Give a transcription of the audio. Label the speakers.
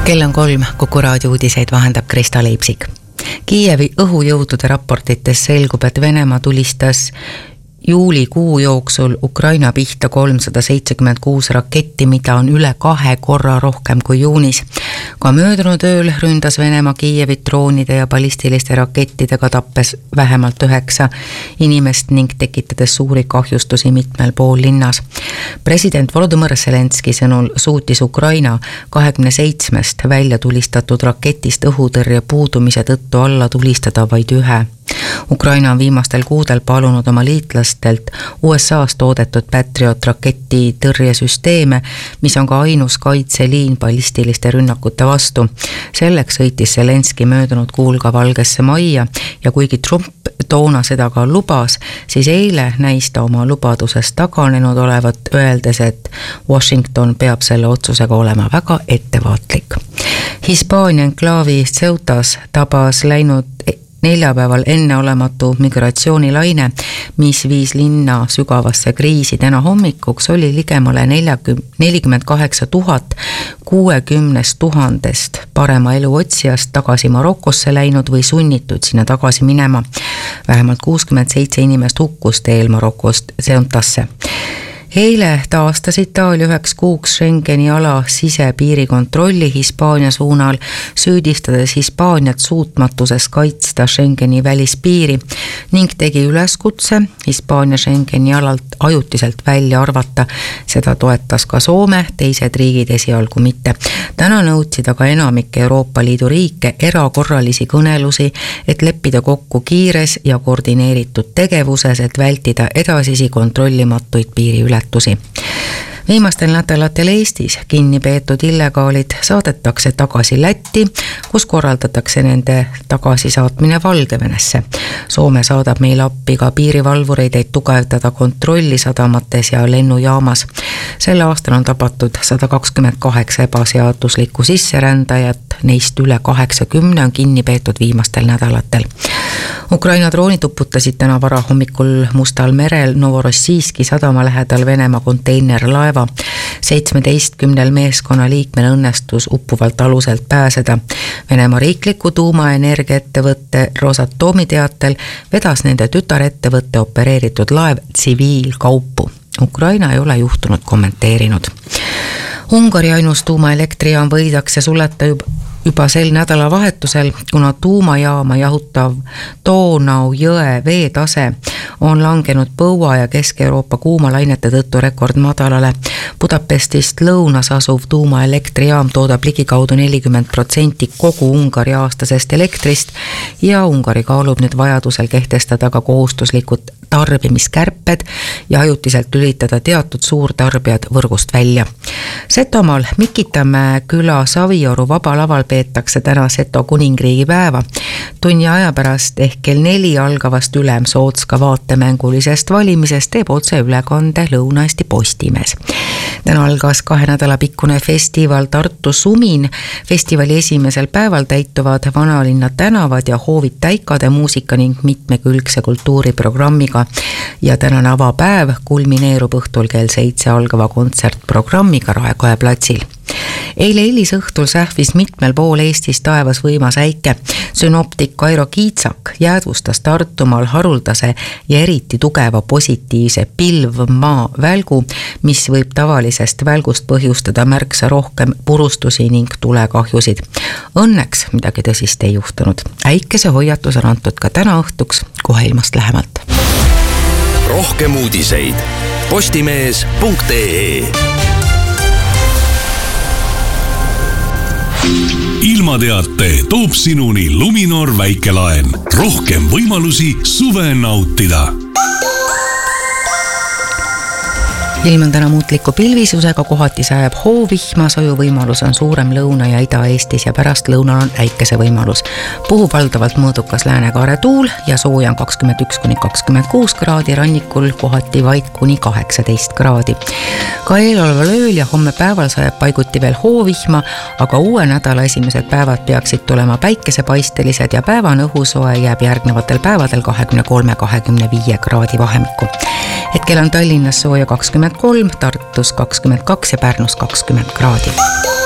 Speaker 1: Kell on 3, Kuku raadio uudiseid vahendab Krista Leipsik. Kiievi õhujõudude raportites selgub, et Venemaa tulistas juulikuu jooksul Ukraina pihta 376 raketti, mida on üle 2 korra rohkem kui juunis. Ka möödunud ööl ründas Venemaa Kiievit droonide ja ballistiliste rakettidega, tappes vähemalt 9 inimest ning tekitades suuri kahjustusi mitmel pool linnas. President Volodõmõr Zelenski sõnul suutis Ukraina 27 välja tulistatud raketist õhutõrje puudumise tõttu alla tulistada vaid 1. Ukraina on viimastel kuudel palunud oma liitlastelt USA's toodetud Patriot raketi tõrjesüsteeme, mis on ka ainus kaitseliin ballistiliste rünnakute vastu. Selleks sõitis Zelenski möödunud kuul ka Valgesse Majja ja kuigi Trump toona seda ka lubas, siis eile näis ta oma lubadusest taganenud olevat, öeldes, et Washington peab selle otsusega olema väga ettevaatlik. Hispaania enklaavi Ceutas tabas läinud neljapäeval enneolematu migratsioonilaine, mis viis linna sügavasse kriisi. Täna hommikuks oli ligemale 48 60 000 parema elu otsijast tagasi Marokosse läinud või sunnitud sinna tagasi minema. Vähemalt 67 inimest hukkus teel Marokost Ceutasse. Eile taastas Itaalia 9 kuuks Schengeni ala sisepiirikontrolli Hispaania suunal, süüdistades Hispaaniat suutmatuses kaitsta Schengeni välispiiri ning tegi üleskutse Hispaania Schengeni alalt ajutiselt välja arvata. Seda toetas ka Soome, teised riigid esialgu mitte. Täna nõudsid aga enamik Euroopa Liidu riike erakorralisi kõnelusi, et leppida kokku kiires ja koordineeritud tegevuses, et vältida edasisi kontrollimatuid piiriületusi. Viimastel nädalatel Eestis kinni peetud illegaalid saadetakse tagasi Lätti, kus korraldatakse nende tagasisaatmine Valgevenesse. Soome saadab meil appi ka piirivalvureid, et tugevdada kontrolli sadamates ja lennujaamas. Sel aastal on tabatud 128 ebaseaduslikku sisserändajat, neist üle 80 on kinni peetud viimastel nädalatel. Ukraina droonid uputasid täna varahommikul Mustal merel Novorossijski sadama lähedal Venemaa konteinerlaeva. 17 meeskonna liikmel õnnestus uppuvalt aluselt pääseda. Venemaa riikliku tuumaenergiaettevõtte Rosatomi teatel vedas nende tütarettevõtte opereeritud laev tsiviilkaupu. Ukraina ei ole juhtunud kommenteerinud. Ungari ainus tuumaelektrijaam võidakse suleta juba sel nädalavahetusel, kuna tuumajaama jahutav Donau jõe veetase on langenud Põua ja Kesk-Euroopa kuumalainete tõttu rekordmadalale. Budapestist lõunas asuv tuumaelektrijaam toodab ligikaudu 40% kogu Ungari aastasest elektrist ja Ungari kaalub nüüd vajadusel kehtestada ka kohustuslikud tarbimiskärped ja ajutiselt lülitada teatud suurtarbijad võrgust välja. Setomaal Mikitamäe küla Savioru vabalaval peetakse täna Seto kuningriigi päeva. Tunni aja pärast ehk kell 4 algavast Ülemsootska vaatemängulisest valimisest teeb otse ülekande Lõuna-Eesti Postimees. Täna algas 2 nädala pikkune festival Tartu Sumin. Festivali esimesel päeval täituvad vanalinna tänavad ja hoovid täikade muusika ning mitmekülgse kultuuriprogrammiga. Ja tänane avapäev kulmineerub õhtul kell 7 algava kontsertprogrammiga Raekoja platsil. Eile hilisõhtul sähvis mitmel pool Eestis taevas võimas äike. Synoptik Kairo Kiitsak jäädvustas Tartumaal haruldase ja eriti tugeva positiivse pilvmaa välgu, mis võib tavalisest välgust põhjustada märksa rohkem purustusi ning tulekahjusid. Õnneks midagi tõsist ei juhtunud. Äikese hoiatus on antud ka täna õhtuks kohe ilmast lähemalt.
Speaker 2: Rohkem uudiseid postimees.ee. Ilmateate toob sinuni Luminor väikelaen. Rohkem võimalusi suve nautida.
Speaker 1: Ilm on täna muutliku pilvisusega, kohati sajab hoovihma, sojuvõimalus on suurem Lõuna- ja Ida-Eestis ja pärast lõunal on äikese võimalus. Puhub valdavalt mõõdukas läänekaare tuul ja sooja on 21–26 kraadi, rannikul kohati vaid kuni 18 kraadi. Ka eeloleval ööl ja homme päeval sajab paiguti veel hoovihma, aga uue nädala esimesed päevad peaksid tulema päikesepaistelised ja päevane õhusoe jääb järgnevatel päevadel 23–25 kraadi vahemikku. Hetkel on Tallinnas sooja 23, Tartus 22 ja Pärnus 20 kraadi.